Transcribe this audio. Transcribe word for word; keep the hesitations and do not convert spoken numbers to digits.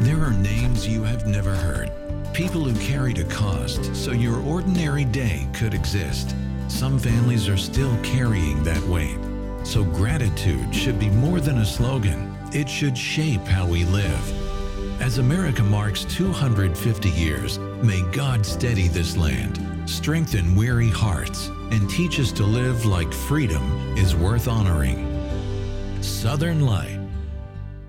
There are names you have never heard. People who carried a cost so your ordinary day could exist. Some families are still carrying that weight. So gratitude should be more than a slogan. It should shape how we live. As America marks two hundred fifty years, may God steady this land, strengthen weary hearts, and teach us to live like freedom is worth honoring. Southern Light.